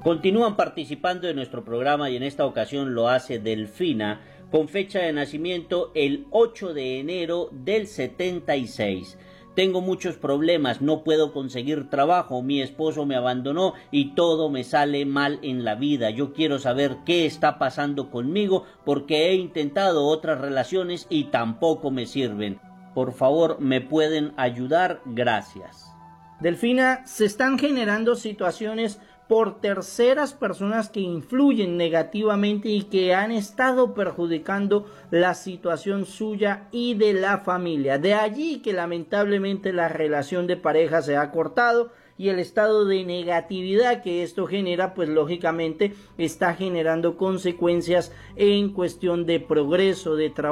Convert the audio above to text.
Continúan participando en nuestro programa y en esta ocasión lo hace Delfina, con fecha de nacimiento el 8 de enero del 76. Tengo muchos problemas, no puedo conseguir trabajo, mi esposo me abandonó y todo me sale mal en la vida. Yo quiero saber qué está pasando conmigo porque he intentado otras relaciones y tampoco me sirven. Por favor, ¿me pueden ayudar? Gracias. Delfina, se están generando situaciones por terceras personas que influyen negativamente y que han estado perjudicando la situación suya y de la familia. De allí que lamentablemente la relación de pareja se ha cortado y el estado de negatividad que esto genera, pues lógicamente está generando consecuencias en cuestión de progreso, de trabajo,